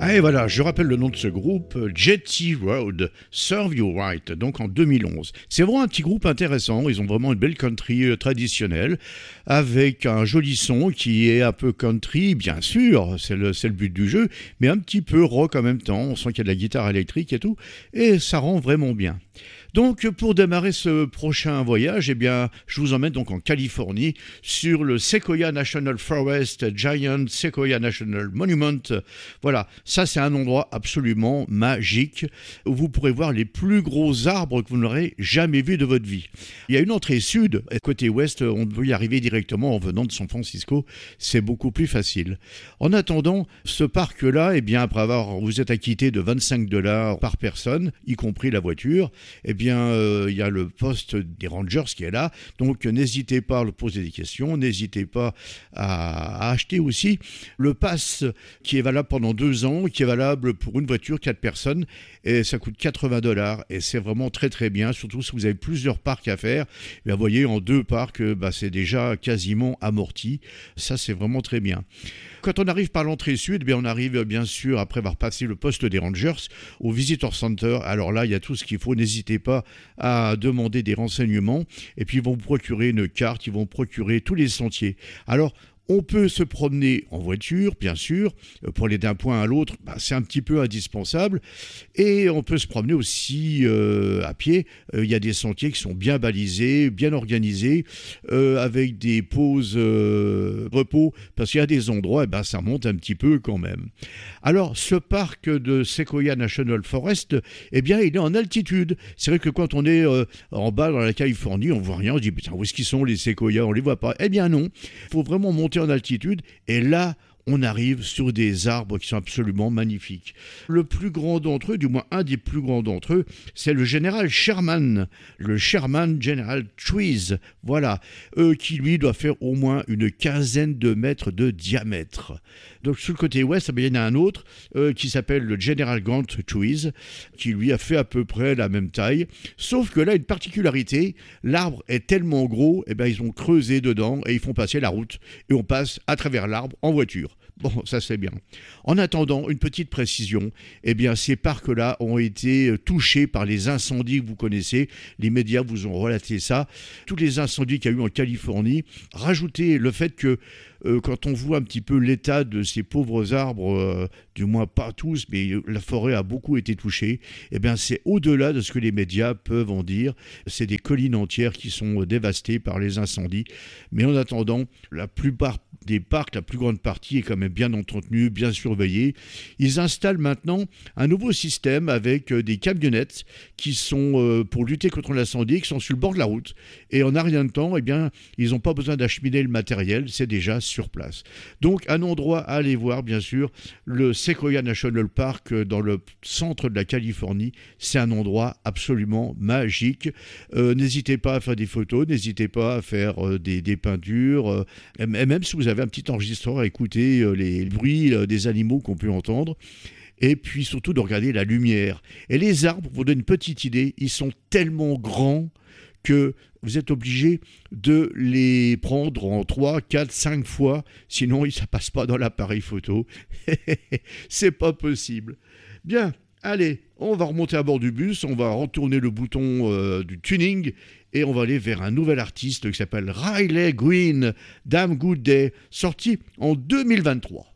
Ah et voilà, je rappelle le nom de ce groupe, Jetty Road, Serve You Right, donc en 2011. C'est vraiment un petit groupe intéressant, ils ont vraiment une belle country traditionnelle, avec un joli son qui est un peu country, bien sûr, c'est le but du jeu, mais un petit peu rock en même temps, on sent qu'il y a de la guitare électrique et tout, et ça rend vraiment bien. Donc, pour démarrer ce prochain voyage, eh bien, je vous emmène donc en Californie sur le Sequoia National Forest, Giant Sequoia National Monument. Voilà, ça c'est un endroit absolument magique où vous pourrez voir les plus gros arbres que vous n'aurez jamais vus de votre vie. Il y a une entrée sud, et côté ouest, on peut y arriver directement en venant de San Francisco, c'est beaucoup plus facile. En attendant, ce parc-là, eh bien, après avoir vous êtes acquitté de $25 par personne, y compris la voiture, eh bien, il y a le poste des Rangers qui est là, donc n'hésitez pas à leur poser des questions, n'hésitez pas à acheter aussi le pass qui est valable pendant 2 ans, qui est valable pour une voiture, 4 personnes, et ça coûte $80, et c'est vraiment très très bien, surtout si vous avez plusieurs parcs à faire. Et vous voyez, en 2 parcs, c'est déjà quasiment amorti, ça c'est vraiment très bien. Quand on arrive par l'entrée sud, on arrive bien sûr, après avoir passé le poste des Rangers, au Visitor Center. Alors là, il y a tout ce qu'il faut, n'hésitez pas à demander des renseignements, et puis ils vont vous procurer une carte, ils vont procurer tous les sentiers. Alors, on peut se promener en voiture, bien sûr, pour aller d'un point à l'autre, c'est un petit peu indispensable, et on peut se promener aussi à pied. Il y a des sentiers qui sont bien balisés, bien organisés, avec des pauses repos, parce qu'il y a des endroits, ça monte un petit peu quand même. Alors, ce parc de Sequoia National Forest, il est en altitude. C'est vrai que quand on est en bas dans la Californie, on voit rien, on se dit, putain, où est-ce qu'ils sont les séquoias, on les voit pas. Eh bien non, il faut vraiment monter en altitude, et là, on arrive sur des arbres qui sont absolument magnifiques. Le plus grand d'entre eux, du moins un des plus grands d'entre eux, c'est le général Sherman, le Sherman General Trees, voilà, qui lui doit faire au moins une quinzaine de mètres de diamètre. Donc sur le côté ouest, il y en a un autre qui s'appelle le General Grant Trees, qui lui a fait à peu près la même taille, sauf que là, une particularité, l'arbre est tellement gros, ils ont creusé dedans et ils font passer la route, et on passe à travers l'arbre en voiture. Bon, ça c'est bien. En attendant, une petite précision, ces parcs-là ont été touchés par les incendies que vous connaissez. Les médias vous ont relaté ça. Tous les incendies qu'il y a eu en Californie. Rajoutez le fait que quand on voit un petit peu l'état de ces pauvres arbres, du moins pas tous, mais la forêt a beaucoup été touchée, c'est au-delà de ce que les médias peuvent en dire. C'est des collines entières qui sont dévastées par les incendies. Mais en attendant, la plupart des parcs, la plus grande partie est quand même bien entretenue, bien surveillée. Ils installent maintenant un nouveau système avec des camionnettes qui sont pour lutter contre l'incendie, qui sont sur le bord de la route. Et en un rien de temps, ils n'ont pas besoin d'acheminer le matériel, c'est déjà sur place. Donc un endroit à aller voir, bien sûr, le Sequoia National Park dans le centre de la Californie, c'est un endroit absolument magique. N'hésitez pas à faire des photos, n'hésitez pas à faire des peintures, et même si vous avez un petit enregistreur à écouter les bruits des animaux qu'on peut entendre. Et puis surtout de regarder la lumière. Et les arbres, pour vous donner une petite idée, ils sont tellement grands que vous êtes obligé de les prendre en 3, 4, 5 fois, sinon ça ne passe pas dans l'appareil photo. C'est pas possible. Bien, allez, on va remonter à bord du bus, on va retourner le bouton du tuning et on va aller vers un nouvel artiste qui s'appelle Riley Green, Damn Good Day, sorti en 2023.